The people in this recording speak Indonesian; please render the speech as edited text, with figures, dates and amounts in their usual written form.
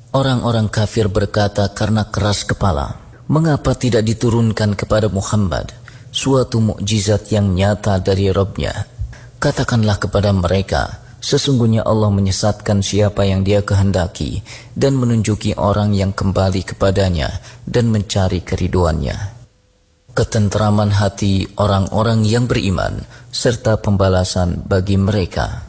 Orang-orang kafir berkata karena keras kepala, "Mengapa tidak diturunkan kepada Muhammad suatu mukjizat yang nyata dari Rabb-Nya?" Katakanlah kepada mereka, sesungguhnya Allah menyesatkan siapa yang Dia kehendaki dan menunjuki orang yang kembali kepadanya dan mencari keriduannya. Ketentraman hati orang-orang yang beriman serta pembalasan bagi mereka.